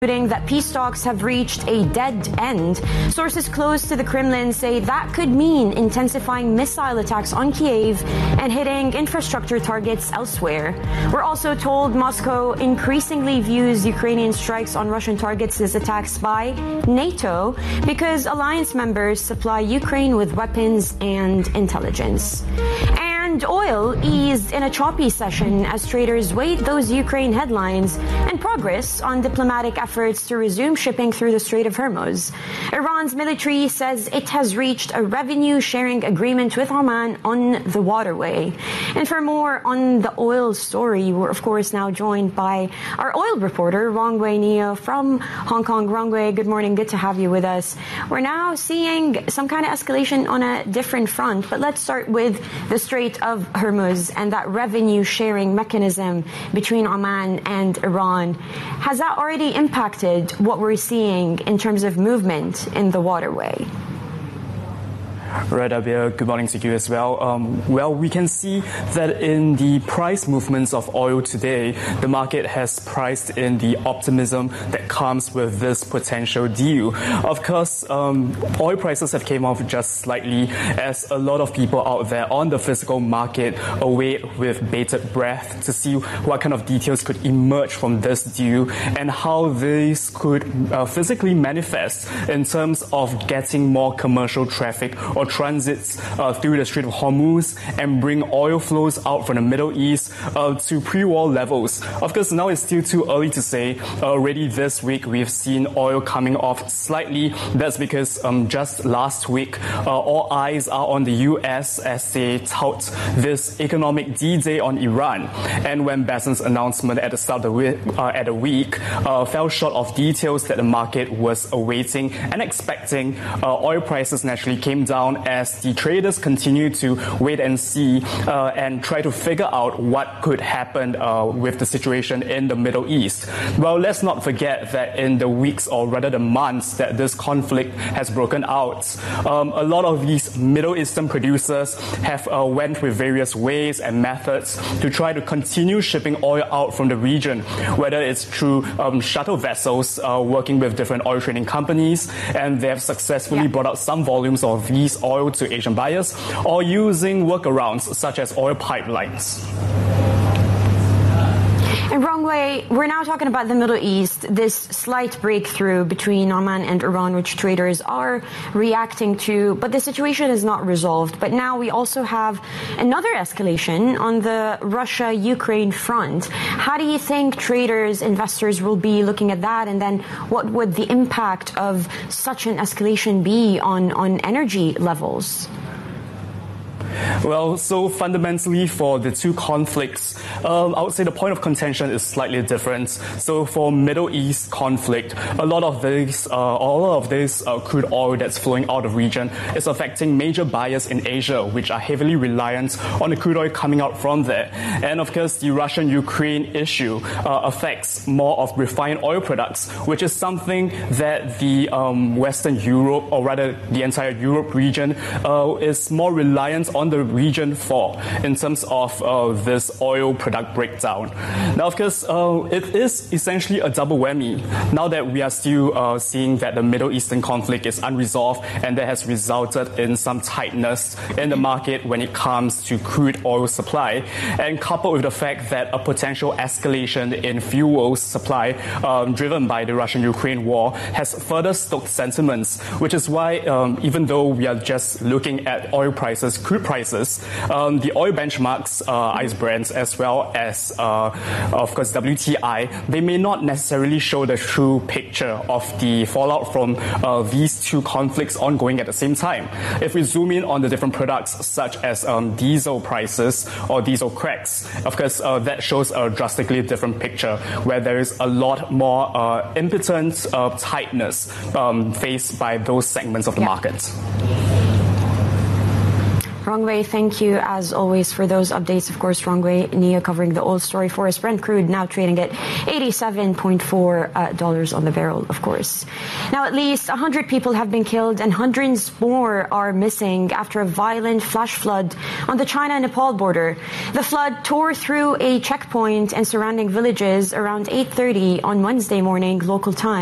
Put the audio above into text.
that peace talks have reached a dead end. Sources close to the Kremlin say that could mean intensifying missile attacks on Kyiv and hitting infrastructure targets elsewhere. We're also told Moscow increasingly views Ukrainian strikes on Russian targets as attacks by NATO because alliance members supply Ukraine with weapons and intelligence. And oil eased in a choppy session as traders weighed those Ukraine headlines and progress on diplomatic efforts to resume shipping through the Strait of Hormuz. Iran's military says it has reached a revenue-sharing agreement with Oman on the waterway. And for more on the oil story, we're of course now joined by our oil reporter, Rongwei Neo from Hong Kong. Rongwei, good morning. Good to have you with us. We're now seeing some kind of escalation on a different front, but let's start with the Strait of Hormuz and that revenue sharing mechanism between Oman and Iran. Has that already impacted what we're seeing in terms of movement in the waterway? Right, Abir, good morning to you as well. Well, we can see that in the price movements of oil today, the market has priced in the optimism that comes with this potential deal. Of course, oil prices have came off just slightly as a lot of people out there on the physical market await with bated breath to see what kind of details could emerge from this deal and how this could physically manifest in terms of getting more commercial traffic or transits through the Strait of Hormuz and bring oil flows out from the Middle East to pre-war levels. Of course, now it's still too early to say. Already this week, we've seen oil coming off slightly. That's because just last week, all eyes are on the U.S. as they tout this economic D-Day on Iran. And when Besant's announcement at the start of the week fell short of details that the market was awaiting and expecting, oil prices naturally came down as the traders continue to wait and see and try to figure out what could happen with the situation in the Middle East. Well, let's not forget that in the weeks or rather the months that this conflict has broken out, a lot of these Middle Eastern producers have went with various ways and methods to try to continue shipping oil out from the region, whether it's through shuttle vessels working with different oil trading companies, and they have successfully brought out some volumes of these oil to Asian buyers, or using workarounds such as oil pipelines. And Rongwei, we're now talking about the Middle East, this slight breakthrough between Oman and Iran, which traders are reacting to, but the situation is not resolved. But now we also have another escalation on the Russia-Ukraine front. How do you think traders, investors will be looking at that? And then what would the impact of such an escalation be on energy levels? Well, so fundamentally for the two conflicts, I would say the point of contention is slightly different. So for Middle East conflict, a lot of this, all of this crude oil that's flowing out of region is affecting major buyers in Asia, which are heavily reliant on the crude oil coming out from there. And of course, the Russian-Ukraine issue affects more of refined oil products, which is something that the Western Europe, or rather the entire Europe region, is more reliant on the region for in terms of this oil product breakdown. Now, of course, it is essentially a double whammy. Now that we are still seeing that the Middle Eastern conflict is unresolved and that has resulted in some tightness in the market when it comes to crude oil supply, and coupled with the fact that a potential escalation in fuel supply driven by the Russian-Ukraine war has further stoked sentiments, which is why even though we are just looking at oil prices, crude prices, the oil benchmarks, ICE Brent, as well as, of course, WTI, they may not necessarily show the true picture of the fallout from these two conflicts ongoing at the same time. If we zoom in on the different products, such as diesel prices or diesel cracks, of course, that shows a drastically different picture where there is a lot more impotent tightness faced by those segments of the market. Rongwei, thank you as always for those updates. Of course, Rongwei Nia covering the old story for us. Brent crude now trading at $87.4 on the barrel, of course. Now, at least 100 people have been killed and hundreds more are missing after a violent flash flood on the China-Nepal border. The flood tore through a checkpoint and surrounding villages around 8:30 on Wednesday morning local time.